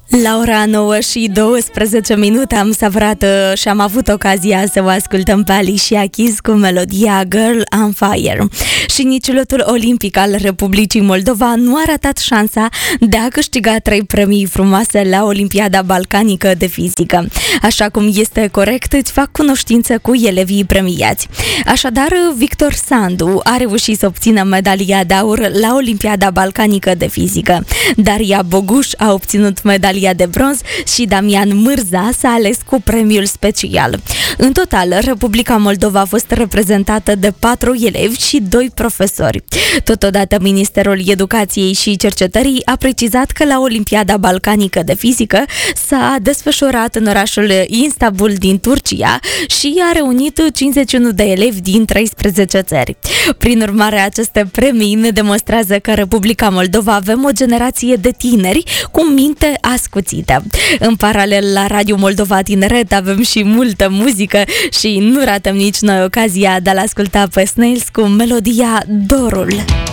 La ora 9 și 12 minute am savrat și am avut ocazia să o ascultăm pe Alicia Keys cu melodia Girl on Fire. Și nici lotul olimpic al Republicii Moldova nu a ratat șansa de a câștiga 3 premii frumoase la Olimpiada Balcanică de Fizică. Așa cum este corect, îți fac cunoștință cu elevii premiați. Așadar, Victor Sandu a reușit să obțină medalia de aur la Olimpiada Balcanică de Fizică. Daria Boguș a obținut medalia de bronz și Damian Mârza s-a ales cu premiul special. În total, Republica Moldova a fost reprezentată de 4 elevi și 2 profesori. Totodată, Ministerul Educației și Cercetării a precizat că la Olimpiada Balcanică de Fizică s-a desfășurat în orașul Istanbul din Turcia și a reunit 51 de elevi din 13 țări. Prin urmare, aceste premii ne demonstrează că Republica Moldova avem o generație de tineri cu minte ascuțită. În paralel, la Radio Moldova Tineret avem și multă muzică și nu ratăm nici noi ocazia de a-l asculta pe Snails cu melodia Dorul.